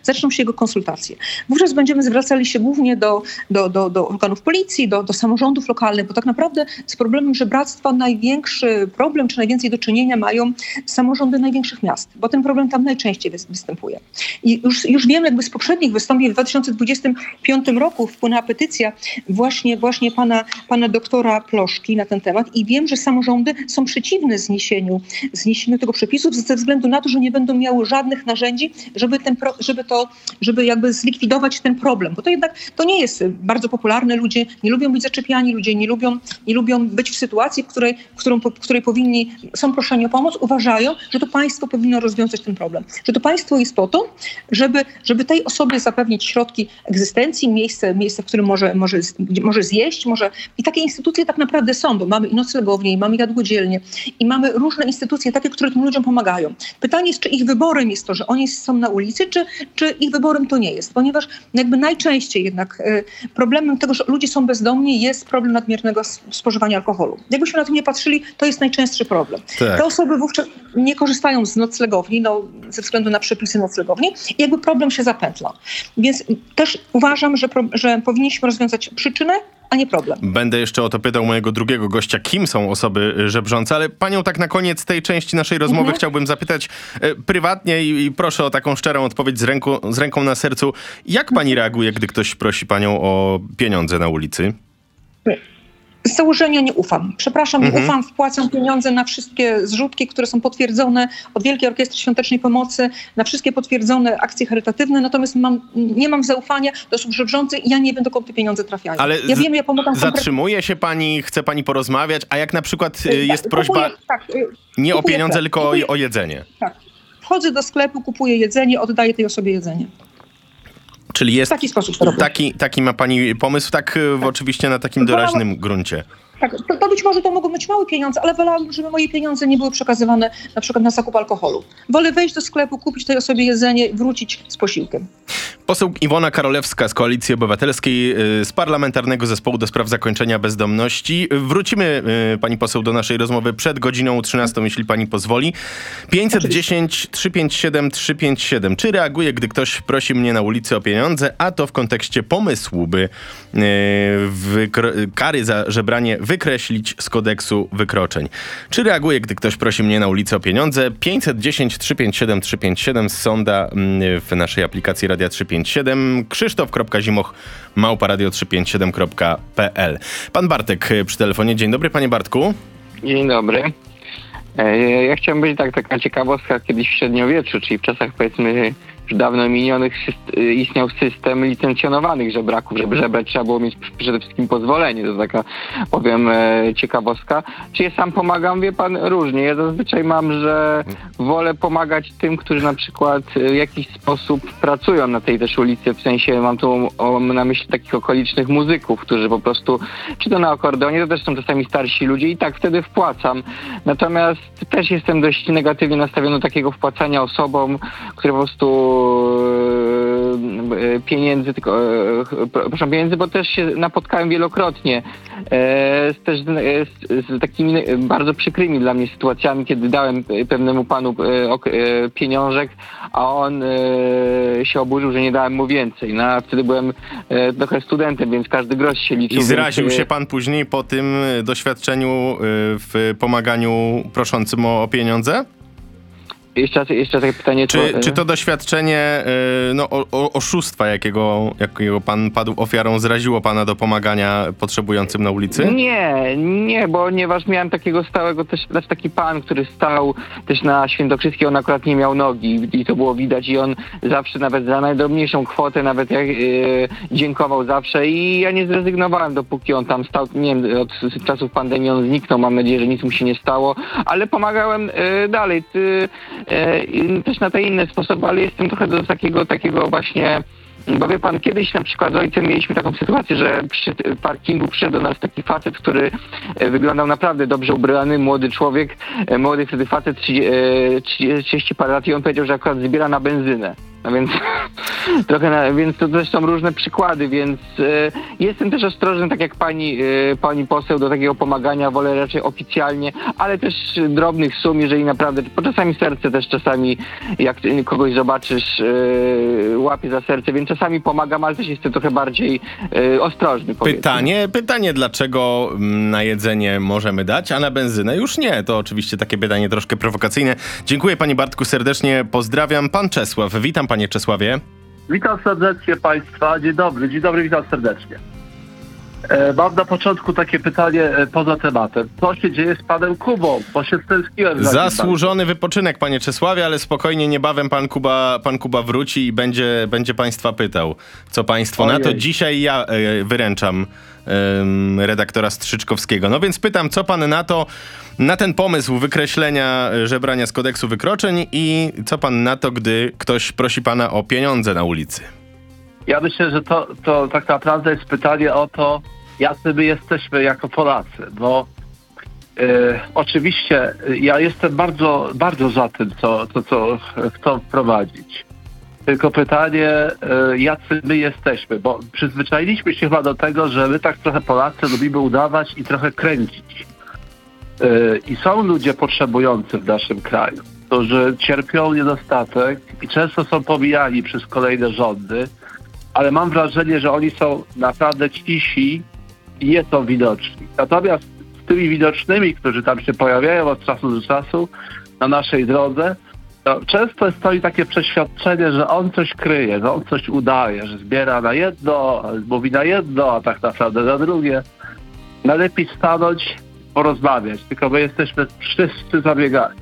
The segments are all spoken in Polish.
zaczną się jego konsultacje. Wówczas będziemy zwracali się głównie do organów policji, do samorządów lokalnych, bo tak naprawdę z problemem żebractwa największy problem, czy najwięcej do czynienia mają samorządy największych miast, bo ten problem tam najczęściej występuje. I już wiemy jakby z poprzednich wystąpień, w 2025 roku wpłynęła petycja właśnie pana doktora Ploszki na ten temat i wiem, że samorządy są przeciwne zniesieniu tego przepisu ze względu na to, że nie będą miały żadnych narzędzi, żeby jakby zlikwidować ten problem. Bo to jednak to nie jest bardzo popularne. Ludzie nie lubią być zaczepiani, ludzie nie lubią być w sytuacji, w której są proszeni o pomoc, uważają, że to państwo powinno rozwiązać ten problem. Że to państwo jest po to, żeby tej osobie zapewnić środki egzystencji, miejsce, w którym może zjeść, i takie instytucje tak naprawdę są, bo mamy i noclegownie, i mamy jadłodzielnie, i mamy różne instytucje takie, które tym ludziom pomagają. Pytanie jest, czy ich wyborem jest to, że oni są na ulicy, czy ich wyborem to nie jest, ponieważ jakby najczęściej jednak problemem tego, że ludzie są bezdomni, jest problem nadmiernego spożywania alkoholu. Jakbyśmy na to nie patrzyli, to jest najczęstszy problem. Tak. Te osoby wówczas nie korzystają z noclegowni, ze względu na przepisy noclegowni i jakby problem się zapętla. Więc też uważam, że powinniśmy rozwiązać przyczynę, a nie problem. Będę jeszcze o to pytał mojego drugiego gościa, kim są osoby żebrzące, ale panią tak na koniec tej części naszej rozmowy chciałbym zapytać prywatnie i proszę o taką szczerą odpowiedź z ręką na sercu. Jak pani reaguje, gdy ktoś prosi panią o pieniądze na ulicy? Z założenia nie ufam. Przepraszam, nie ufam, wpłacam pieniądze na wszystkie zrzutki, które są potwierdzone od Wielkiej Orkiestry Świątecznej Pomocy, na wszystkie potwierdzone akcje charytatywne, natomiast nie mam zaufania do osób żebrzących i ja nie wiem, dokąd te pieniądze trafiają. Ale ja wiem, ja pomagam zatrzymuje się pani, chce pani porozmawiać, a jak na przykład jest prośba nie o pieniądze, tylko o jedzenie? Tak. Wchodzę do sklepu, kupuję jedzenie, oddaję tej osobie jedzenie. Czyli jest w taki sposób to robię. Taki ma pani pomysł, oczywiście na takim doraźnym gruncie. Tak, to być może to mogą być małe pieniądze, ale wolałabym, żeby moje pieniądze nie były przekazywane na przykład na zakup alkoholu. Wolę wejść do sklepu, kupić tej osobie jedzenie i wrócić z posiłkiem. Poseł Iwona Karolewska z Koalicji Obywatelskiej, z Parlamentarnego Zespołu do Spraw Zakończenia Bezdomności. Wrócimy, pani poseł, do naszej rozmowy przed godziną 13, jeśli pani pozwoli. 510 357 357. Czy reaguję, gdy ktoś prosi mnie na ulicy o pieniądze, a to w kontekście pomysłu, by kary za żebranie wykreślić z kodeksu wykroczeń. Czy reaguję, gdy ktoś prosi mnie na ulicy o pieniądze? 510 357 357 z sonda w naszej aplikacji Radia 357. Krzysztof.zimoch@radio357.pl. Pan Bartek przy telefonie. Dzień dobry, panie Bartku. Dzień dobry. Ja chciałem być taka ciekawostka, kiedyś w średniowieczu, czyli w czasach powiedzmy już dawno minionych, istniał system licencjonowanych żebraków. Żeby żebrać, trzeba było mieć przede wszystkim pozwolenie. To taka, powiem, ciekawostka. Czy ja sam pomagam? Wie pan, różnie. Ja zazwyczaj mam, że wolę pomagać tym, którzy na przykład w jakiś sposób pracują na tej też ulicy. W sensie mam tu na myśli takich okolicznych muzyków, którzy po prostu, czy to na akordeonie, to też są czasami starsi ludzie i tak wtedy wpłacam. Natomiast też jestem dość negatywnie nastawiony do takiego wpłacania osobom, które po prostu pieniędzy, bo też się napotkałem wielokrotnie z takimi bardzo przykrymi dla mnie sytuacjami, kiedy dałem pewnemu panu pieniążek, a on się oburzył, że nie dałem mu więcej. No, a wtedy byłem trochę studentem, więc każdy grosz się liczył. I zraził się pan później po tym doświadczeniu w pomaganiu proszącym o pieniądze? Jeszcze takie pytanie. Czy to doświadczenie oszustwa, jakiego pan padł ofiarą, zraziło pana do pomagania potrzebującym na ulicy? Nie, ponieważ miałem takiego stałego też, taki pan, który stał też na Świętokrzyskiej, on akurat nie miał nogi i to było widać i on zawsze nawet za najdrobniejszą kwotę nawet dziękował zawsze i ja nie zrezygnowałem, dopóki on tam stał, nie wiem, od czasów pandemii on zniknął, mam nadzieję, że nic mu się nie stało, ale pomagałem dalej. Też na te inne sposoby, ale jestem trochę do takiego właśnie, bo wie pan, kiedyś na przykład z ojcem mieliśmy taką sytuację, że przy parkingu przyszedł do nas taki facet, który wyglądał naprawdę dobrze ubrany, młody człowiek, młody wtedy facet, 30 parę lat i on powiedział, że akurat zbiera na benzynę. No więc więc to też są różne przykłady, więc jestem też ostrożny, tak jak pani poseł, do takiego pomagania, wolę raczej oficjalnie, ale też drobnych sum, jeżeli naprawdę, bo czasami serce też jak kogoś zobaczysz, łapie za serce, więc czasami pomagam, ale też jestem trochę bardziej ostrożny. Pytanie, dlaczego na jedzenie możemy dać, a na benzynę już nie? To oczywiście takie pytanie troszkę prowokacyjne. Dziękuję panie Bartku serdecznie, pozdrawiam. Pan Czesław, witam panie Czesławie. Witam serdecznie państwa. Dzień dobry, witam serdecznie. Mam na początku takie pytanie poza tematem. Co się dzieje z panem Kubą? Bo się stęskniłem. Zasłużony wypoczynek, panie Czesławie, ale spokojnie, niebawem pan Kuba wróci i będzie państwa pytał, co państwo na to. Dzisiaj ja wyręczam redaktora Strzyczkowskiego. No więc pytam, co pan na ten pomysł wykreślenia żebrania z kodeksu wykroczeń i co pan na to, gdy ktoś prosi pana o pieniądze na ulicy? Ja myślę, że to tak naprawdę jest pytanie o to, jacy my jesteśmy jako Polacy, bo oczywiście ja jestem bardzo, bardzo za tym, co chcą wprowadzić. Tylko pytanie, jacy my jesteśmy, bo przyzwyczailiśmy się chyba do tego, że my tak trochę Polacy lubimy udawać i trochę kręcić. I są ludzie potrzebujący w naszym kraju, którzy cierpią niedostatek i często są pomijani przez kolejne rządy, ale mam wrażenie, że oni są naprawdę cisi i nie są widoczni. Natomiast z tymi widocznymi, którzy tam się pojawiają od czasu do czasu na naszej drodze, to często stoi takie przeświadczenie, że on coś kryje, że on coś udaje, że zbiera na jedno, mówi na jedno, a tak naprawdę na drugie. Najlepiej stanąć, porozmawiać, tylko my jesteśmy wszyscy zabiegani.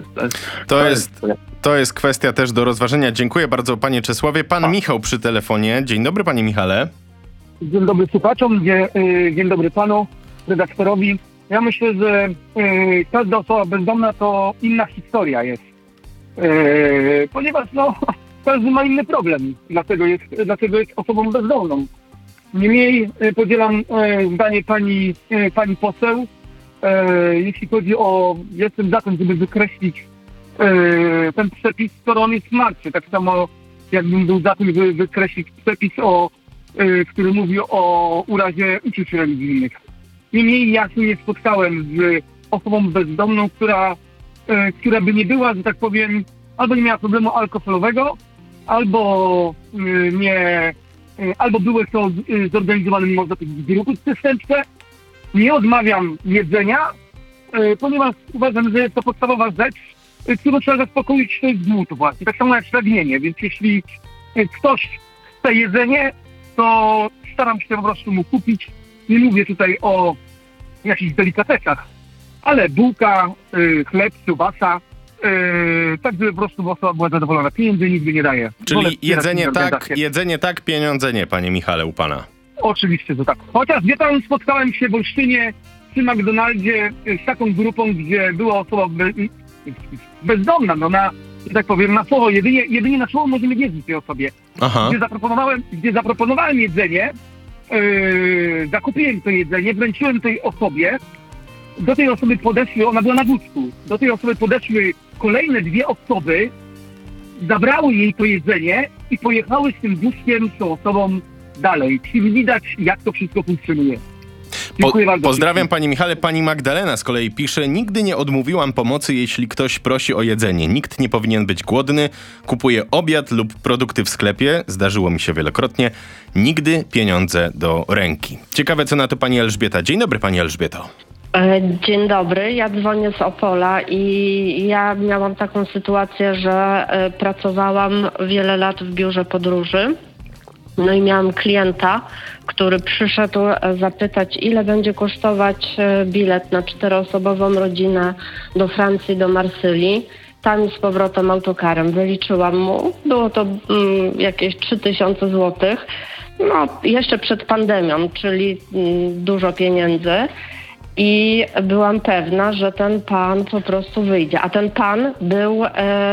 To jest kwestia też do rozważenia. Dziękuję bardzo panie Czesławie. Pan Michał przy telefonie. Dzień dobry panie Michale. Dzień dobry słuchaczom, dzień dobry panu redaktorowi. Ja myślę, że każda osoba bezdomna to inna historia jest. Ponieważ każdy ma inny problem, dlatego jest osobą bezdomną. Niemniej podzielam zdanie pani poseł, jeśli chodzi o, jestem za tym, żeby wykreślić ten przepis, skoro on jest martwy. Tak samo jakbym był za tym, żeby wykreślić przepis, który mówi o urazie uczuć religijnych. Niemniej ja się nie spotkałem z osobą bezdomną, która by nie była, że tak powiem, albo nie miała problemu alkoholowego, albo były to zorganizowane, można powiedzieć, grupy przestępcze. Nie odmawiam jedzenia, ponieważ uważam, że jest to podstawowa rzecz, którą trzeba zaspokoić, to jest głód właśnie, tak samo jak pragnienie, więc jeśli ktoś chce jedzenie, to staram się po prostu mu kupić. Nie mówię tutaj o jakichś delikatesach, ale bułka, chleb, kiełbasa, tak żeby po prostu osoba była zadowolona. Pieniędzy nigdy nie daje. Czyli jedzenie tak, pieniądze nie, panie Michale, u pana. Oczywiście, że tak. Chociaż wie pan, spotkałem się w Olsztynie przy McDonaldzie z taką grupą, gdzie była osoba bezdomna, że tak powiem, na słowo. Jedynie na słowo możemy wierzyć tej osobie. Aha. Gdzie zaproponowałem jedzenie, zakupiłem to jedzenie, wręczyłem tej osobie. Do tej osoby podeszły, ona była na wózku, do tej osoby podeszły kolejne dwie osoby, zabrały jej to jedzenie i pojechały z tym wózkiem z tą osobą dalej. Czyli widać, jak to wszystko funkcjonuje. Dziękuję bardzo. Pozdrawiam pani Michale. Pani Magdalena z kolei pisze: nigdy nie odmówiłam pomocy, jeśli ktoś prosi o jedzenie. Nikt nie powinien być głodny. Kupuję obiad lub produkty w sklepie. Zdarzyło mi się wielokrotnie. Nigdy pieniądze do ręki. Ciekawe, co na to pani Elżbieta. Dzień dobry, pani Elżbieto. Dzień dobry, ja dzwonię z Opola i ja miałam taką sytuację, że pracowałam wiele lat w biurze podróży. No i miałam klienta, który przyszedł zapytać, ile będzie kosztować bilet na 4-osobową rodzinę do Francji, do Marsylii, tam i z powrotem autokarem. Wyliczyłam mu, było to jakieś 3000 złotych, no jeszcze przed pandemią, czyli dużo pieniędzy. I byłam pewna, że ten pan po prostu wyjdzie. A ten pan był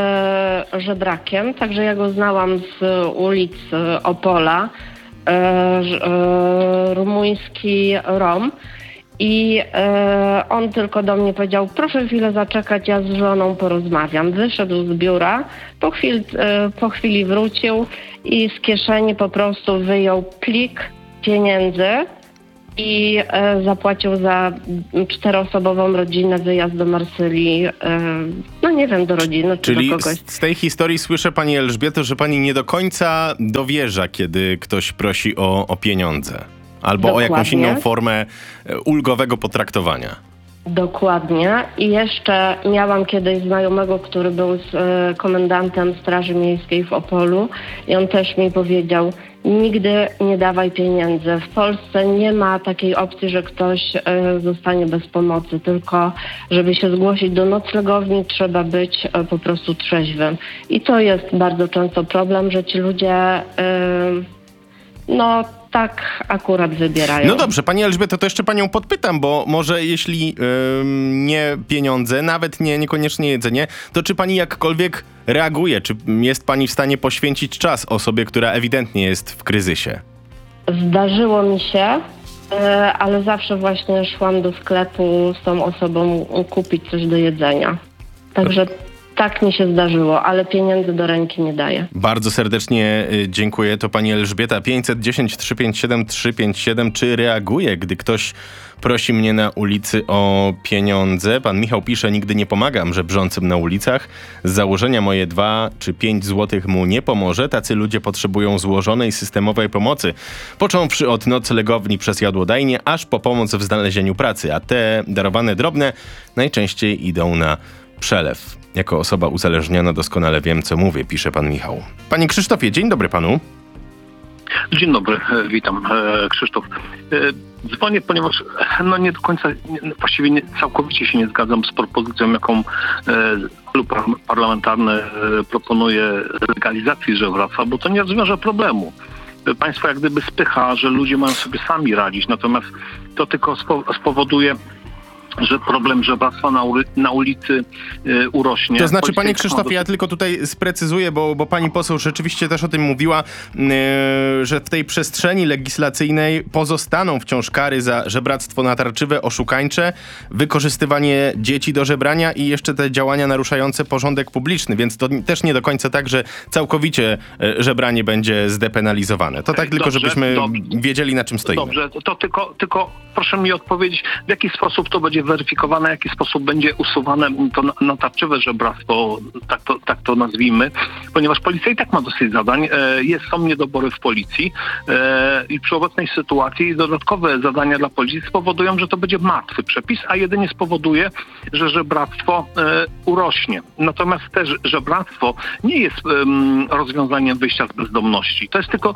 żebrakiem, także ja go znałam z ulic Opola, rumuński Rom. I on tylko do mnie powiedział, proszę chwilę zaczekać, ja z żoną porozmawiam. Wyszedł z biura, po chwili wrócił i z kieszeni po prostu wyjął plik pieniędzy i zapłacił za 4-osobową rodzinę wyjazd do Marsylii, no nie wiem, do rodziny czy Czyli do kogoś. z tej historii słyszę, pani Elżbieto, że pani nie do końca dowierza, kiedy ktoś prosi o pieniądze. Albo o jakąś Dokładnie. inną formę ulgowego potraktowania. Dokładnie. I jeszcze miałam kiedyś znajomego, który był z komendantem Straży Miejskiej w Opolu i on też mi powiedział, nigdy nie dawaj pieniędzy. W Polsce nie ma takiej opcji, że ktoś zostanie bez pomocy, tylko żeby się zgłosić do noclegowni, trzeba być po prostu trzeźwym. I to jest bardzo często problem, że ci ludzie no tak akurat wybierają. No dobrze, pani Elżbieto, to jeszcze panią podpytam, bo może jeśli nie pieniądze, nawet niekoniecznie jedzenie, to czy pani jakkolwiek reaguje? Czy jest pani w stanie poświęcić czas osobie, która ewidentnie jest w kryzysie? Zdarzyło mi się, ale zawsze właśnie szłam do sklepu z tą osobą kupić coś do jedzenia. Także tak mi się zdarzyło, ale pieniędzy do ręki nie daję. Bardzo serdecznie dziękuję. To pani Elżbieta. 510 357 357. Czy reaguje, gdy ktoś prosi mnie na ulicy o pieniądze? Pan Michał pisze, nigdy nie pomagam żebrzącym na ulicach. Z założenia moje 2 czy 5 złotych mu nie pomoże. Tacy ludzie potrzebują złożonej, systemowej pomocy. Począwszy od noclegowni przez jadłodajnię, aż po pomoc w znalezieniu pracy. A te darowane drobne najczęściej idą na przelew. Jako osoba uzależniona doskonale wiem, co mówię, pisze pan Michał. Panie Krzysztofie, dzień dobry panu. Dzień dobry, witam, Krzysztof. Dzwonię, ponieważ no nie do końca, właściwie całkowicie się nie zgadzam z propozycją, jaką klub parlamentarny proponuje legalizacji żebractwa, bo to nie rozwiąże problemu. Państwo jak gdyby spycha, że ludzie mają sobie sami radzić, natomiast to tylko spowoduje, że problem żebractwa na ulicy urośnie. To znaczy, panie Krzysztofie, ja tylko tutaj sprecyzuję, bo pani poseł rzeczywiście też o tym mówiła, że w tej przestrzeni legislacyjnej pozostaną wciąż kary za żebractwo natarczywe, oszukańcze, wykorzystywanie dzieci do żebrania i jeszcze te działania naruszające porządek publiczny, więc to też nie do końca tak, że całkowicie żebranie będzie zdepenalizowane. To tak tylko, żebyśmy wiedzieli, na czym stoimy. Dobrze, to tylko proszę mi odpowiedzieć, w jaki sposób to będzie weryfikowane, w jaki sposób będzie usuwane to natarczywe żebractwo, tak to nazwijmy, ponieważ policja i tak ma dosyć zadań, są niedobory w policji i przy obecnej sytuacji dodatkowe zadania dla policji spowodują, że to będzie martwy przepis, a jedynie spowoduje, że żebractwo urośnie. Natomiast też żebractwo nie jest rozwiązaniem wyjścia z bezdomności. To jest tylko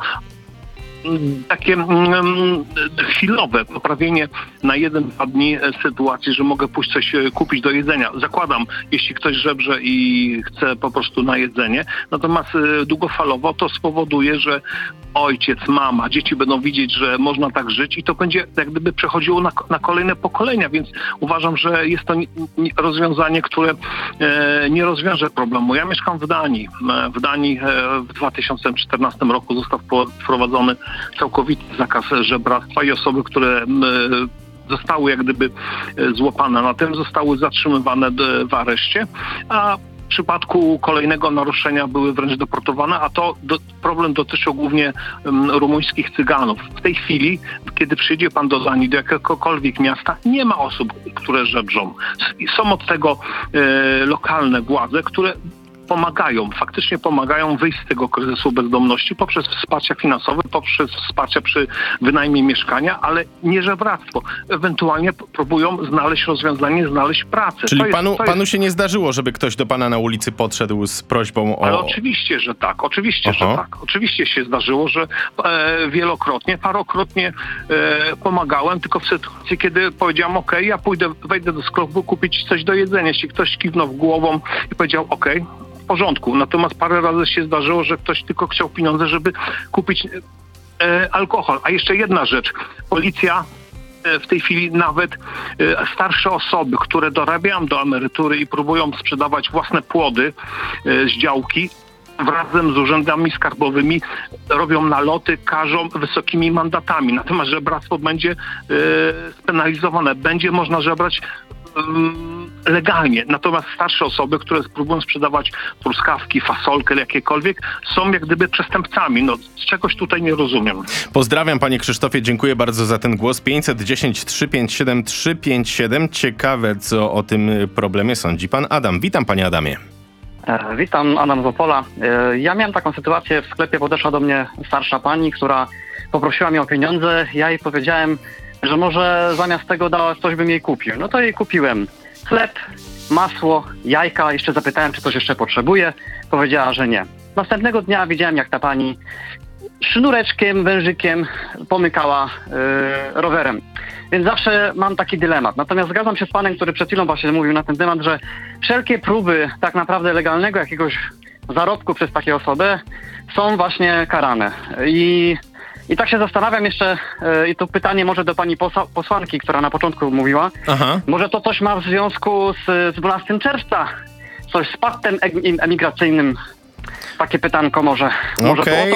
takie chwilowe poprawienie na 1-2 dni sytuacji, że mogę pójść coś kupić do jedzenia. Zakładam, jeśli ktoś żebrze i chce po prostu na jedzenie. Natomiast długofalowo to spowoduje, że ojciec, mama, dzieci będą widzieć, że można tak żyć i to będzie jak gdyby przechodziło na kolejne pokolenia, więc uważam, że jest to rozwiązanie, które nie rozwiąże problemu. Ja mieszkam w Danii. W Danii w 2014 roku został wprowadzony całkowity zakaz żebractwa i osoby, które zostały jak gdyby złapane na tym, zostały zatrzymywane w areszcie, a w przypadku kolejnego naruszenia były wręcz deportowane, a problem dotyczył głównie rumuńskich Cyganów. W tej chwili, kiedy przyjdzie pan do Danii, do jakiegokolwiek miasta, nie ma osób, które żebrzą. Są od tego lokalne władze, które faktycznie pomagają wyjść z tego kryzysu bezdomności poprzez wsparcie finansowe, poprzez wsparcie przy wynajmie mieszkania, ale nie żebractwo. Ewentualnie próbują znaleźć rozwiązanie, znaleźć pracę. Czyli panu się nie zdarzyło, żeby ktoś do pana na ulicy podszedł z prośbą o... Ale oczywiście, że tak. Oczywiście, że tak. Oczywiście się zdarzyło, że parokrotnie pomagałem, tylko w sytuacji, kiedy powiedziałem, okej, ja wejdę do sklepu kupić coś do jedzenia. Jeśli ktoś kiwnął głową i powiedział, okej, w porządku. Natomiast parę razy się zdarzyło, że ktoś tylko chciał pieniądze, żeby kupić alkohol. A jeszcze jedna rzecz. Policja w tej chwili nawet starsze osoby, które dorabiają do emerytury i próbują sprzedawać własne płody z działki, razem z urzędami skarbowymi robią naloty, karzą wysokimi mandatami. Natomiast żebractwo będzie spenalizowane. Będzie można żebrać legalnie. Natomiast starsze osoby, które próbują sprzedawać truskawki, fasolkę, jakiekolwiek, są jak gdyby przestępcami. No, czegoś tutaj nie rozumiem. Pozdrawiam, panie Krzysztofie, dziękuję bardzo za ten głos. 510 357 357. Ciekawe, co o tym problemie sądzi pan Adam. Witam, panie Adamie. Witam, Adam z Opola. Ja miałem taką sytuację, w sklepie podeszła do mnie starsza pani, która poprosiła mnie o pieniądze. Ja jej powiedziałem, że może zamiast tego dała coś bym jej kupił. No to jej kupiłem chleb, masło, jajka. Jeszcze zapytałem, czy coś jeszcze potrzebuje. Powiedziała, że nie. Następnego dnia widziałem, jak ta pani sznureczkiem, wężykiem pomykała rowerem. Więc zawsze mam taki dylemat. Natomiast zgadzam się z panem, który przed chwilą właśnie mówił na ten temat, że wszelkie próby tak naprawdę legalnego jakiegoś zarobku przez takie osoby są właśnie karane. I tak się zastanawiam jeszcze, i to pytanie może do pani posłanki, która na początku mówiła, może to coś ma w związku z 12 czerwca, coś z paktem emigracyjnym. Takie pytanko może. Okej,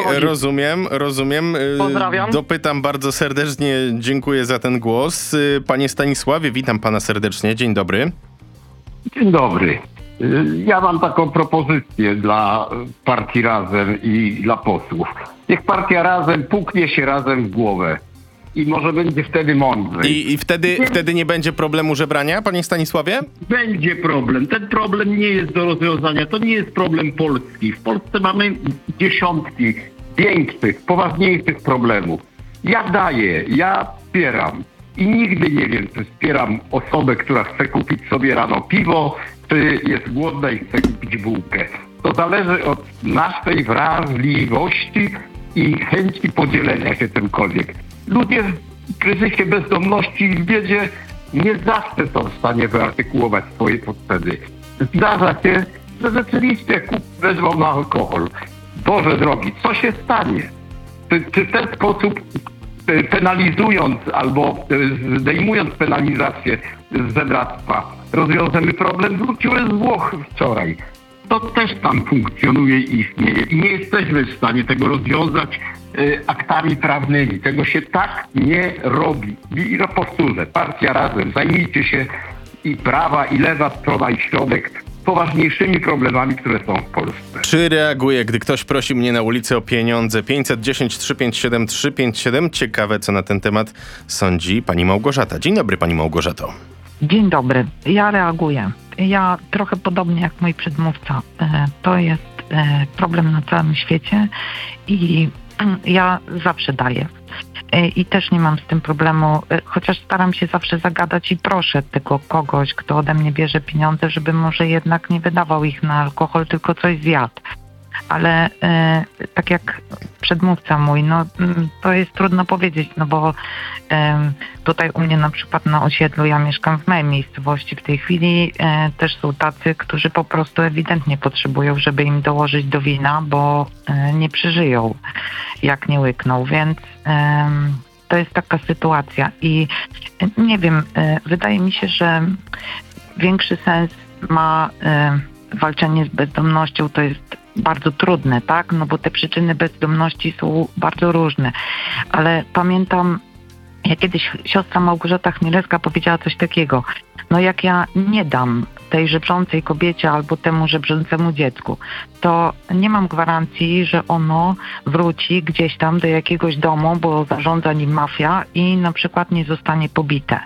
rozumiem. Pozdrawiam. Dopytam bardzo serdecznie, dziękuję za ten głos. Panie Stanisławie, witam pana serdecznie, dzień dobry. Dzień dobry. Ja mam taką propozycję dla partii Razem i dla posłów. Niech partia Razem puknie się razem w głowę i może będzie wtedy mądrzej. I wtedy nie będzie problemu żebrania, panie Stanisławie? Będzie problem. Ten problem nie jest do rozwiązania. To nie jest problem Polski. W Polsce mamy dziesiątki większych, poważniejszych problemów. Ja daję, ja wspieram. I nigdy nie wiem, czy wspieram osobę, która chce kupić sobie rano piwo, czy jest głodna i chce kupić bułkę. To zależy od naszej wrażliwości i chęci podzielenia się czymkolwiek. Ludzie w kryzysie bezdomności i w biedzie nie zawsze są w stanie wyartykułować swoje potrzeby. Zdarza się, że rzeczywiście wezmą na alkohol. Boże drogi, co się stanie? Czy w ten sposób penalizując albo zdejmując penalizację z żebractwa rozwiążemy problem? Wróciłem z Włoch wczoraj. To też tam funkcjonuje i istnieje. I nie jesteśmy w stanie tego rozwiązać aktami prawnymi. Tego się tak nie robi. I powtórzę, partia Razem, zajmijcie się i prawa, i lewa strona, i środek poważniejszymi problemami, które są w Polsce. Czy reaguję, gdy ktoś prosi mnie na ulicy o pieniądze? 510 357 357. Ciekawe, co na ten temat sądzi pani Małgorzata. Dzień dobry, pani Małgorzato. Dzień dobry. Ja reaguję. Ja trochę podobnie jak mój przedmówca. To jest problem na całym świecie i ja zawsze daję. I też nie mam z tym problemu, chociaż staram się zawsze zagadać i proszę tego kogoś, kto ode mnie bierze pieniądze, żeby może jednak nie wydawał ich na alkohol, tylko coś zjadł. Ale tak jak przedmówca mój, no to jest trudno powiedzieć, no bo tutaj u mnie na przykład na osiedlu, ja mieszkam w mojej miejscowości w tej chwili, też są tacy, którzy po prostu ewidentnie potrzebują, żeby im dołożyć do wina, bo nie przeżyją, jak nie łykną, więc to jest taka sytuacja i nie wiem, wydaje mi się, że większy sens ma walczenie z bezdomnością, to jest bardzo trudne, tak? No bo te przyczyny bezdomności są bardzo różne. Ale pamiętam, jak kiedyś siostra Małgorzata Chmielewska powiedziała coś takiego. No jak ja nie dam tej żebrzącej kobiecie albo temu żebrzącemu dziecku, to nie mam gwarancji, że ono wróci gdzieś tam do jakiegoś domu, bo zarządza nim mafia i na przykład nie zostanie pobite.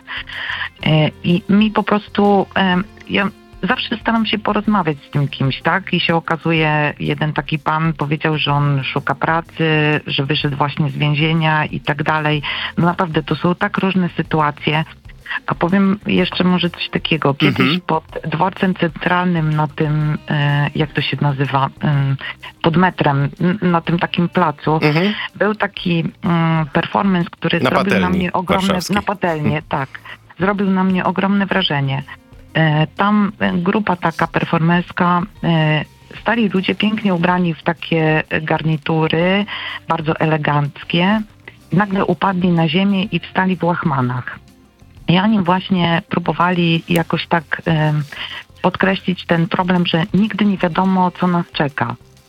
I mi po prostu... ja zawsze staram się porozmawiać z tym kimś, tak? I się okazuje, jeden taki pan powiedział, że on szuka pracy, że wyszedł właśnie z więzienia i tak dalej. No naprawdę, to są tak różne sytuacje. A powiem jeszcze może coś takiego. Kiedyś pod dworcem centralnym na tym, jak to się nazywa, pod metrem, na tym takim placu, był taki performance, który zrobił na mnie ogromne... Na patelnię, tak. Zrobił na mnie ogromne wrażenie. Tam grupa taka performerska, stali ludzie pięknie ubrani w takie garnitury, bardzo eleganckie, nagle upadli na ziemię i wstali w łachmanach. I oni właśnie próbowali jakoś tak podkreślić ten problem, że nigdy nie wiadomo, co nas czeka.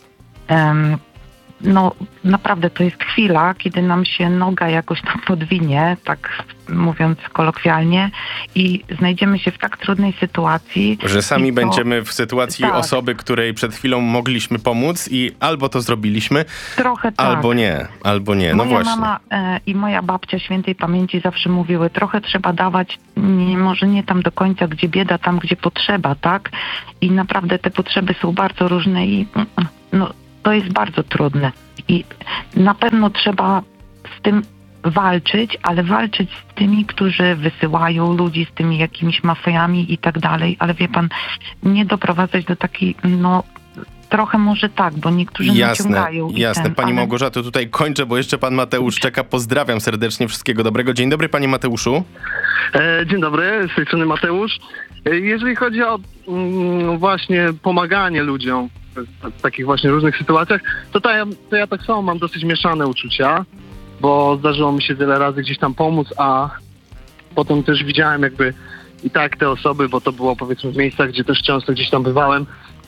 no naprawdę to jest chwila, kiedy nam się noga jakoś tam podwinie, tak mówiąc kolokwialnie, i znajdziemy się w tak trudnej sytuacji. Że sami będziemy w sytuacji tak. osoby, której przed chwilą mogliśmy pomóc i albo to zrobiliśmy, Trochę tak. albo nie. No Moja właśnie. mama i moja babcia świętej pamięci zawsze mówiły, trochę trzeba dawać, może nie tam do końca, gdzie bieda, tam gdzie potrzeba, tak? I naprawdę te potrzeby są bardzo różne i no, to jest bardzo trudne. I na pewno trzeba z tym walczyć, ale walczyć z tymi, którzy wysyłają ludzi, z tymi jakimiś mafiami i tak dalej, ale wie pan, nie doprowadzać do takiej, no trochę może tak, bo niektórzy naciągają. Jasne. Pani Małgorzato, tutaj kończę, bo jeszcze pan Mateusz czeka. Pozdrawiam serdecznie, wszystkiego dobrego. Dzień dobry, panie Mateuszu. Dzień dobry, z tej strony Mateusz. Jeżeli chodzi o właśnie pomaganie ludziom w takich właśnie różnych sytuacjach, to ja tak samo mam dosyć mieszane uczucia, bo zdarzyło mi się wiele razy gdzieś tam pomóc, a potem też widziałem jakby i tak te osoby, bo to było powiedzmy w miejscach, gdzie też często gdzieś tam bywałem,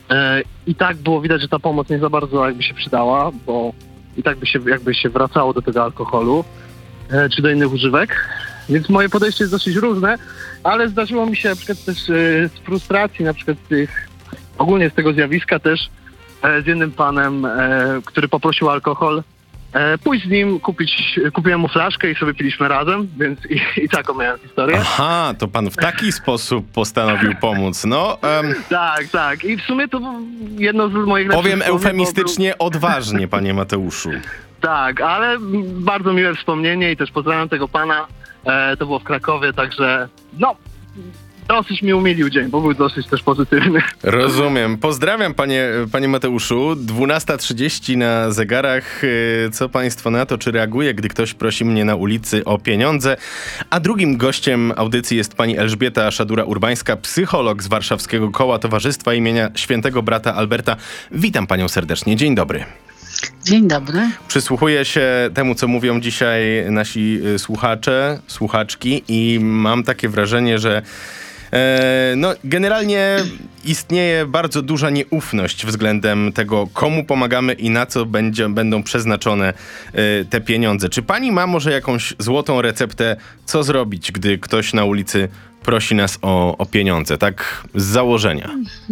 i tak było widać, że ta pomoc nie za bardzo jakby się przydała, bo i tak by się jakby się wracało do tego alkoholu czy do innych używek. Więc moje podejście jest dosyć różne, ale zdarzyło mi się na przykład też z frustracji, na przykład ogólnie z tego zjawiska też z jednym panem, który poprosił alkohol, pójść z nim, kupiłem mu flaszkę i sobie piliśmy razem, więc i taką miałem historię. Aha, to pan w taki sposób postanowił pomóc. No, Tak. I w sumie to jedno z moich lepszych powiem wspomnień, eufemistycznie odważnie, panie Mateuszu. Tak, ale bardzo miłe wspomnienie i też pozdrawiam tego pana. To było w Krakowie, także no, dosyć mi umilił dzień, bo był dosyć też pozytywny. Rozumiem. Pozdrawiam panie Mateuszu. 12:30 na zegarach. Co państwo na to? Czy reaguje, gdy ktoś prosi mnie na ulicy o pieniądze? A drugim gościem audycji jest pani Elżbieta Szadura-Urbańska, psycholog z Warszawskiego Koła Towarzystwa imienia Świętego Brata Alberta. Witam panią serdecznie. Dzień dobry. Dzień dobry. Przysłuchuję się temu, co mówią dzisiaj nasi słuchacze, słuchaczki i mam takie wrażenie, że generalnie istnieje bardzo duża nieufność względem tego, komu pomagamy i na co będą przeznaczone te pieniądze. Czy pani ma może jakąś złotą receptę, co zrobić, gdy ktoś na ulicy prosi nas o pieniądze, tak z założenia?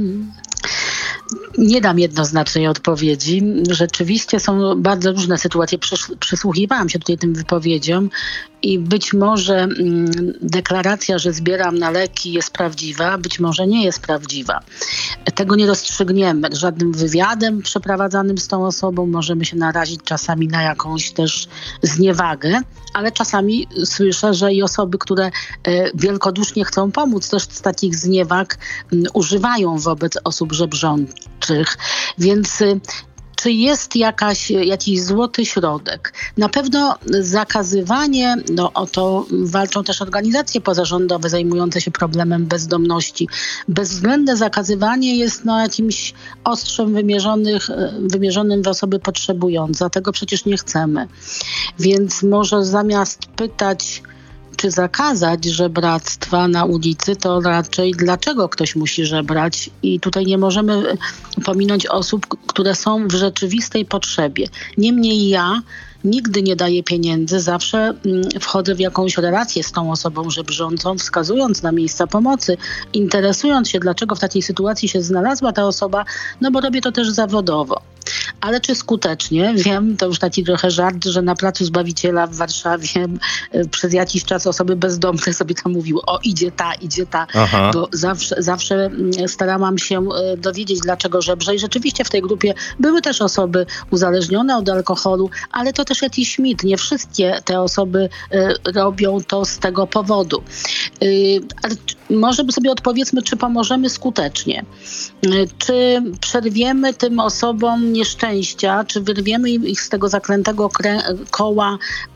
Nie dam jednoznacznej odpowiedzi. Rzeczywiście są bardzo różne sytuacje. Przysłuchiwałam się tutaj tym wypowiedziom i być może deklaracja, że zbieram na leki jest prawdziwa, być może nie jest prawdziwa. Tego nie rozstrzygniemy żadnym wywiadem przeprowadzanym z tą osobą. Możemy się narazić czasami na jakąś też zniewagę, ale czasami słyszę, że i osoby, które wielkodusznie chcą pomóc, też z takich zniewag używają wobec osób żebrzących. Więc czy jest jakiś złoty środek? Na pewno zakazywanie, o to walczą też organizacje pozarządowe zajmujące się problemem bezdomności. Bezwzględne zakazywanie jest jakimś ostrzem wymierzonym w osoby potrzebujące, a tego przecież nie chcemy. Więc może zamiast pytać, czy zakazać żebractwa na ulicy, to raczej dlaczego ktoś musi żebrać. I tutaj nie możemy pominąć osób, które są w rzeczywistej potrzebie. Niemniej ja nigdy nie daję pieniędzy, zawsze wchodzę w jakąś relację z tą osobą żebrzącą, wskazując na miejsca pomocy, interesując się, dlaczego w takiej sytuacji się znalazła ta osoba, bo robię to też zawodowo. Ale czy skutecznie? Wiem, to już taki trochę żart, że na Placu Zbawiciela w Warszawie przez jakiś czas osoby bezdomne sobie tam mówiły, idzie ta, Aha. Bo zawsze starałam się dowiedzieć, dlaczego żebrze i rzeczywiście w tej grupie były też osoby uzależnione od alkoholu, ale to też jakiś mit. Nie wszystkie te osoby robią to z tego powodu. Ale może sobie odpowiedzmy, czy pomożemy skutecznie. Czy przerwiemy tym osobom nieszczęścia, czy wyrwiemy ich z tego zaklętego koła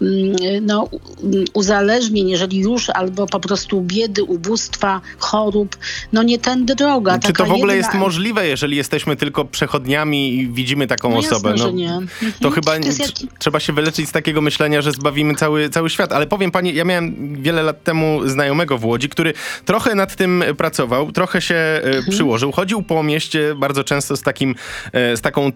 uzależnień, jeżeli już, albo po prostu biedy, ubóstwa, chorób. Nie tędy droga. Czy to w ogóle jest możliwe, jeżeli jesteśmy tylko przechodniami i widzimy taką osobę? Jasne, że nie. To chyba trzeba się wyleczyć z takiego myślenia, że zbawimy cały świat. Ale powiem pani, ja miałem wiele lat temu znajomego w Łodzi, który trochę nad tym pracował, trochę się przyłożył. Chodził po mieście bardzo często z taką terską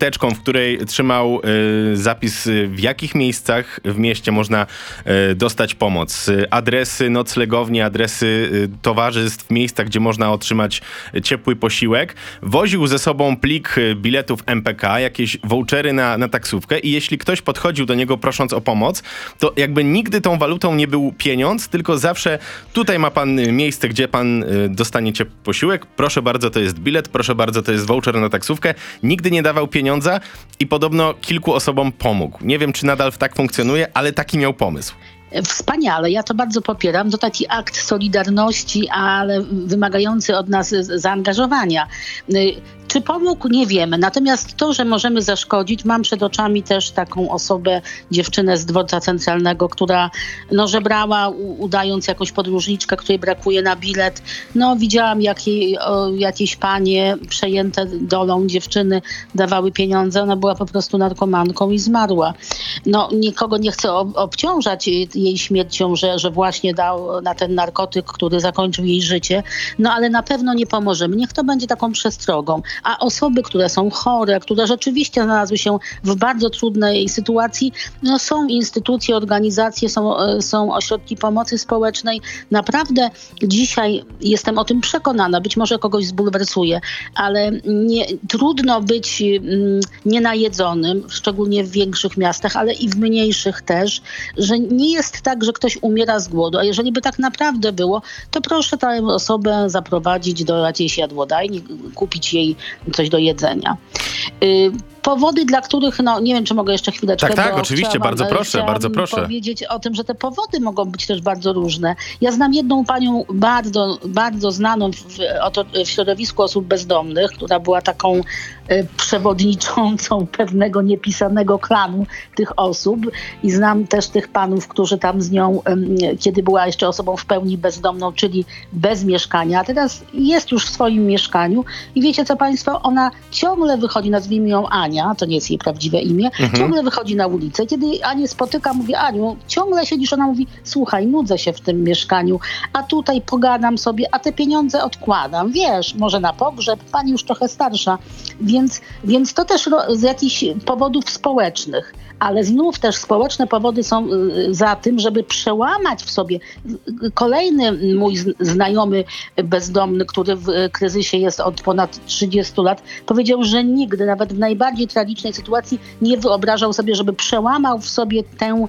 karteczką, w której trzymał zapis, w jakich miejscach w mieście można dostać pomoc. Adresy noclegowni, adresy towarzystw, miejsca, gdzie można otrzymać ciepły posiłek. Woził ze sobą plik biletów MPK, jakieś vouchery na taksówkę i jeśli ktoś podchodził do niego prosząc o pomoc, to jakby nigdy tą walutą nie był pieniądz, tylko zawsze tutaj ma pan miejsce, gdzie pan dostaniecie posiłek. Proszę bardzo, to jest bilet, proszę bardzo, to jest voucher na taksówkę. Nigdy nie dawał pieniądza i podobno kilku osobom pomógł. Nie wiem, czy nadal tak funkcjonuje, ale taki miał pomysł. Wspaniale, ja to bardzo popieram. To taki akt solidarności, ale wymagający od nas zaangażowania. Czy pomógł? Nie wiemy. Natomiast to, że możemy zaszkodzić, mam przed oczami też taką osobę, dziewczynę z dworca centralnego, która żebrała, udając jakąś podróżniczkę, której brakuje na bilet. Widziałam, jakieś panie przejęte dolą dziewczyny dawały pieniądze. Ona była po prostu narkomanką i zmarła. Nikogo nie chcę obciążać jej śmiercią, że właśnie dał na ten narkotyk, który zakończył jej życie. Ale na pewno nie pomożemy. Niech to będzie taką przestrogą. A osoby, które są chore, które rzeczywiście znalazły się w bardzo trudnej sytuacji, są instytucje, organizacje, są ośrodki pomocy społecznej. Naprawdę dzisiaj jestem o tym przekonana, być może kogoś zbulwersuje, ale trudno być nienajedzonym, szczególnie w większych miastach, ale i w mniejszych też, że nie jest tak, że ktoś umiera z głodu, a jeżeli by tak naprawdę było, to proszę tę osobę zaprowadzić do jakiejś jadłodajni, kupić jej coś do jedzenia. Powody, dla których, nie wiem, czy mogę jeszcze chwileczkę. Tak, oczywiście, bardzo proszę. Powiedzieć o tym, że te powody mogą być też bardzo różne. Ja znam jedną panią bardzo, bardzo znaną w środowisku osób bezdomnych, która była taką przewodniczącą pewnego niepisanego klanu tych osób i znam też tych panów, którzy tam z nią, kiedy była jeszcze osobą w pełni bezdomną, czyli bez mieszkania, a teraz jest już w swoim mieszkaniu i wiecie co państwo, ona ciągle wychodzi, nazwijmy ją Ania, to nie jest jej prawdziwe imię, ciągle wychodzi na ulicę. Kiedy Anię spotyka, mówię: Aniu, ciągle siedzisz, ona mówi: słuchaj, nudzę się w tym mieszkaniu, a tutaj pogadam sobie, a te pieniądze odkładam, wiesz, może na pogrzeb, pani już trochę starsza, więc to też z jakichś powodów społecznych. Ale znów też społeczne powody są za tym, żeby przełamać w sobie. Kolejny mój znajomy bezdomny, który w kryzysie jest od ponad 30 lat, powiedział, że nigdy, nawet w najbardziej tragicznej sytuacji, nie wyobrażał sobie, żeby przełamał w sobie ten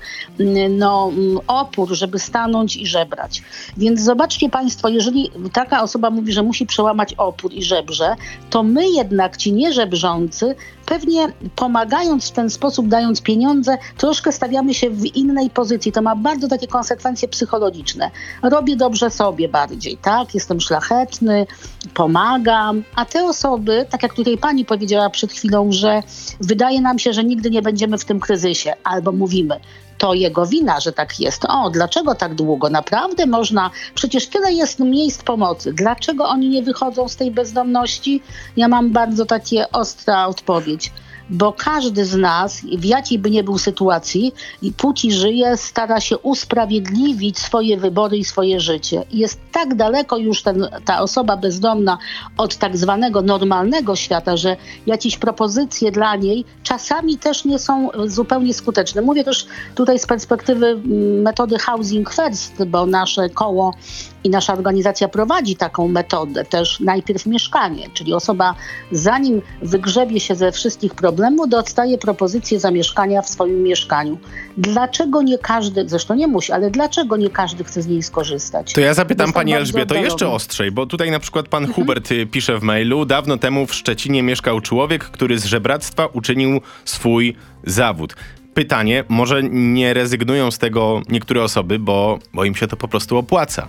opór, żeby stanąć i żebrać. Więc zobaczcie państwo, jeżeli taka osoba mówi, że musi przełamać opór i żebrze, to my jednak, ci nieżebrzący, pewnie pomagając w ten sposób, dając pieniądze, troszkę stawiamy się w innej pozycji. To ma bardzo takie konsekwencje psychologiczne. Robię dobrze sobie bardziej, tak? Jestem szlachetny, pomagam. A te osoby, tak jak tutaj pani powiedziała przed chwilą, że wydaje nam się, że nigdy nie będziemy w tym kryzysie. Albo mówimy: to jego wina, że tak jest. Dlaczego tak długo? Naprawdę można, przecież tyle jest miejsc pomocy. Dlaczego oni nie wychodzą z tej bezdomności? Ja mam bardzo takie ostra odpowiedź. Bo każdy z nas, w jakiej by nie był sytuacji, póki żyje, stara się usprawiedliwić swoje wybory i swoje życie. I jest tak daleko już ta osoba bezdomna od tak zwanego normalnego świata, że jakieś propozycje dla niej czasami też nie są zupełnie skuteczne. Mówię też tutaj z perspektywy metody Housing First, bo nasze koło i nasza organizacja prowadzi taką metodę, też najpierw mieszkanie, czyli osoba zanim wygrzebie się ze wszystkich problemów, dostaje propozycję zamieszkania w swoim mieszkaniu. Dlaczego nie każdy, zresztą nie musi, ale dlaczego nie każdy chce z niej skorzystać? To ja zapytam pani Elżbieto jeszcze ostrzej, bo tutaj na przykład pan Hubert pisze w mailu: dawno temu w Szczecinie mieszkał człowiek, który z żebractwa uczynił swój zawód. Pytanie, może nie rezygnują z tego niektóre osoby, bo im się to po prostu opłaca?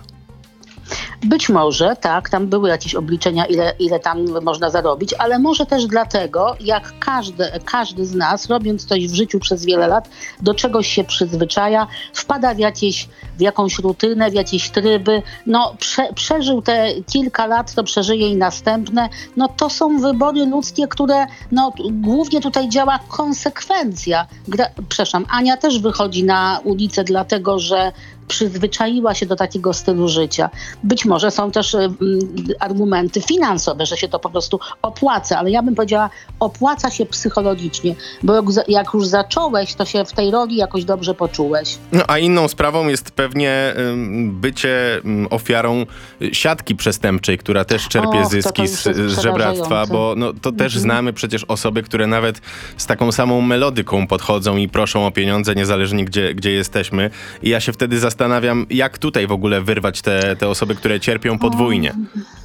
Być może, tak, tam były jakieś obliczenia, ile tam można zarobić, ale może też dlatego, jak każdy z nas, robiąc coś w życiu przez wiele lat, do czegoś się przyzwyczaja, wpada w jakąś rutynę, w jakieś tryby, przeżył te kilka lat, to przeżyje i następne. To są wybory ludzkie, które, głównie tutaj działa konsekwencja. Ania też wychodzi na ulicę dlatego, że przyzwyczaiła się do takiego stylu życia. Być może są też argumenty finansowe, że się to po prostu opłaca, ale ja bym powiedziała, opłaca się psychologicznie, bo jak już zacząłeś, to się w tej roli jakoś dobrze poczułeś. No, a inną sprawą jest pewnie bycie ofiarą siatki przestępczej, która też czerpie zyski z żebractwa, bo no, to też znamy przecież osoby, które nawet z taką samą melodyką podchodzą i proszą o pieniądze, niezależnie gdzie jesteśmy. I ja się wtedy zastanawiam, jak tutaj w ogóle wyrwać te osoby, które cierpią podwójnie.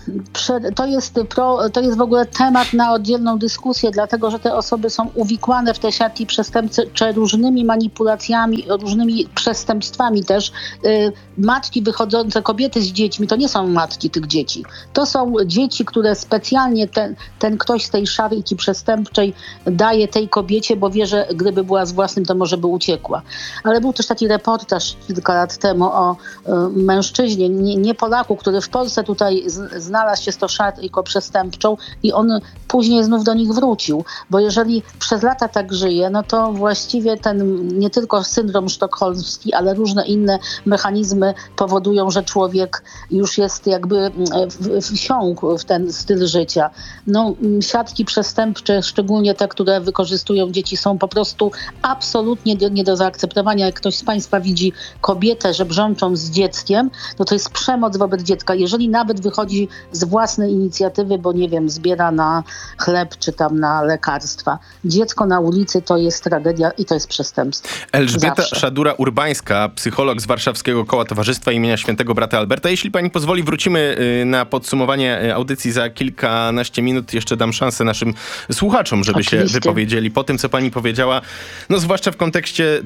To jest w ogóle temat na oddzielną dyskusję, dlatego że te osoby są uwikłane w te siatki przestępcze różnymi manipulacjami, różnymi przestępstwami też. Matki wychodzące, kobiety z dziećmi, to nie są matki tych dzieci. To są dzieci, które specjalnie ten ktoś z tej szarki przestępczej daje tej kobiecie, bo wie, że gdyby była z własnym, to może by uciekła. Ale był też taki reportaż kilka lat temu o mężczyźnie, nie Polaku, który w Polsce tutaj znalazł się z tą szarką przestępczą i on później znów do nich wrócił. Bo jeżeli przez lata tak żyje, no to właściwie ten nie tylko syndrom sztokholmski, ale różne inne mechanizmy powodują, że człowiek już jest jakby wsiąkł w ten styl życia. No, siatki przestępcze, szczególnie te, które wykorzystują dzieci, są po prostu absolutnie nie do zaakceptowania. Jak ktoś z Państwa widzi kobietę żebrzączą z dzieckiem, no to jest przemoc wobec dziecka. Jeżeli nawet wychodzi z własnej inicjatywy, bo nie wiem, zbiera na chleb czy tam na lekarstwa. Dziecko na ulicy to jest tragedia i to jest przestępstwo. Elżbieta Zawsze. Szadura-Urbańska, psycholog z Warszawskiego Koła Towarzystwa imienia Świętego Brata Alberta. Jeśli pani pozwoli, wrócimy na podsumowanie audycji za kilkanaście minut. Jeszcze dam szansę naszym słuchaczom, żeby się wypowiedzieli po tym, co pani powiedziała. No zwłaszcza w kontekście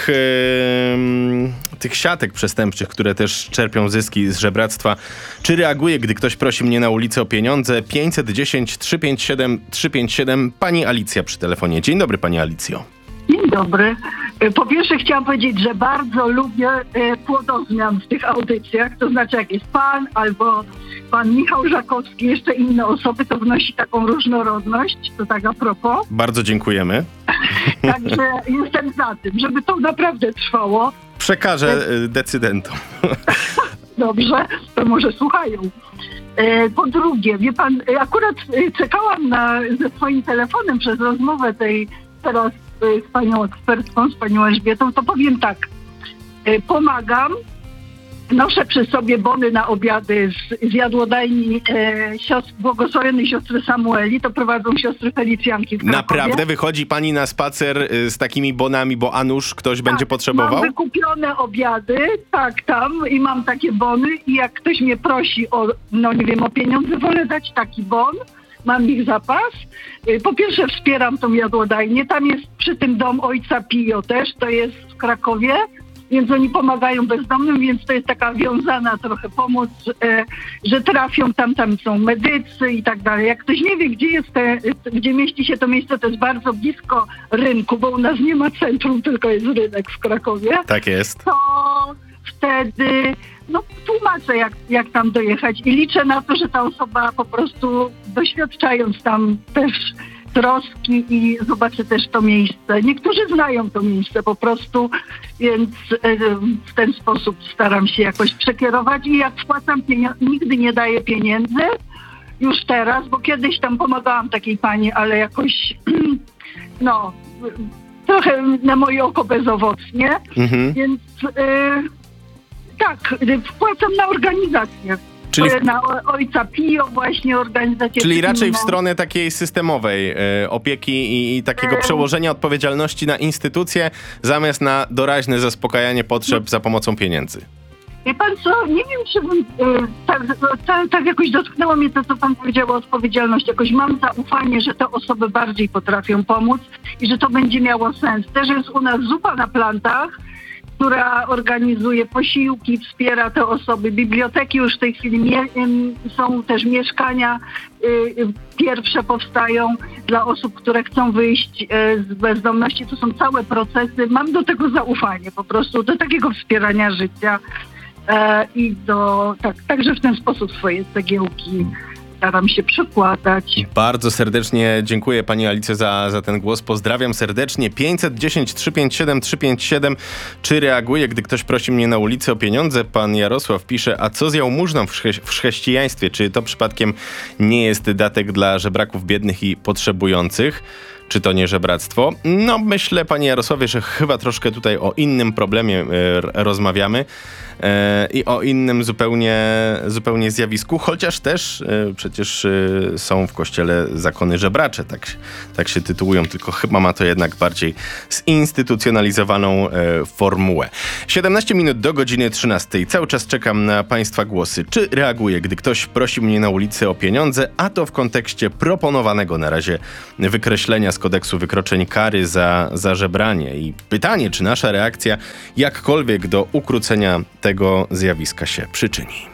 tych siatek przestępczych, które też czerpią zyski z żebractwa. Czy reaguje, gdy ktoś prosi mnie na ulicy o pieniądze? 510 357 357. Pani Alicja przy telefonie. Dzień dobry, pani Alicjo. Dzień dobry. Po pierwsze chciałam powiedzieć, że bardzo lubię płodozmian w tych audycjach. To znaczy, jak jest pan albo pan Michał Żakowski, jeszcze inne osoby, to wnosi taką różnorodność. To tak a propos. Bardzo dziękujemy. Także jestem za tym, żeby to naprawdę trwało. Przekażę decydentom. Dobrze, to może słuchają. Po drugie, wie pan, akurat czekałam ze swoim telefonem przez rozmowę tej teraz z panią ekspertką, z panią Elżbietą, to powiem tak, pomagam, noszę przy sobie bony na obiady z jadłodajni błogosławionej siostry Samueli, to prowadzą siostry Felicjanki w Krakowie. Naprawdę? Wychodzi pani na spacer z takimi bonami, bo a nuż ktoś będzie potrzebował? Mam wykupione obiady, tak, tam i mam takie bony i jak ktoś mnie prosi o, no nie wiem, o pieniądze, wolę dać taki bon. Mam ich zapas. Po pierwsze wspieram tą jadłodajnię. Tam jest przy tym dom Ojca Pio też, to jest w Krakowie, więc oni pomagają bezdomnym, więc to jest taka wiązana trochę pomoc, że trafią tam są medycy i tak dalej. Jak ktoś nie wie, gdzie mieści się to miejsce, to jest bardzo blisko rynku, bo u nas nie ma centrum, tylko jest rynek w Krakowie. Tak jest. To wtedy tłumaczę, jak tam dojechać i liczę na to, że ta osoba po prostu doświadczając tam też troski i zobaczy też to miejsce. Niektórzy znają to miejsce po prostu, więc w ten sposób staram się jakoś przekierować i jak wpłacam pieniądze, nigdy nie daję pieniędzy już teraz, bo kiedyś tam pomagałam takiej pani, ale jakoś trochę na moje oko bezowocnie, więc tak, wpłacam na organizację. Czyli na Ojca Pio właśnie organizację. Czyli raczej w stronę takiej systemowej opieki i takiego przełożenia odpowiedzialności na instytucje zamiast na doraźne zaspokajanie potrzeb za pomocą pieniędzy. Wie pan co, nie wiem, czy bym tak jakoś dotknęło mnie to, co pan powiedział o odpowiedzialności. Jakoś mam zaufanie, że te osoby bardziej potrafią pomóc i że to będzie miało sens. Też jest u nas zupa na plantach, która organizuje posiłki, wspiera te osoby. Biblioteki już w tej chwili są też mieszkania. Pierwsze powstają dla osób, które chcą wyjść z bezdomności. To są całe procesy. Mam do tego zaufanie po prostu, do takiego wspierania życia i także w ten sposób swoje cegiełki staram się przekładać. Bardzo serdecznie dziękuję pani Alicjo za ten głos. Pozdrawiam serdecznie. 510 357 357. Czy reaguję, gdy ktoś prosi mnie na ulicy o pieniądze? Pan Jarosław pisze, a co z jałmużną w chrześcijaństwie? Czy to przypadkiem nie jest datek dla żebraków biednych i potrzebujących? Czy to nie żebractwo? No myślę, panie Jarosławie, że chyba troszkę tutaj o innym problemie rozmawiamy i o innym zupełnie zjawisku, chociaż też przecież są w kościele zakony żebracze, tak się tytułują, tylko chyba ma to jednak bardziej zinstytucjonalizowaną formułę. 17 minut do godziny 13. Cały czas czekam na państwa głosy. Czy reaguję, gdy ktoś prosi mnie na ulicy o pieniądze, a to w kontekście proponowanego na razie wykreślenia z kodeksu wykroczeń kary za żebranie? I pytanie, czy nasza reakcja jakkolwiek do ukrócenia tego zjawiska się przyczyni.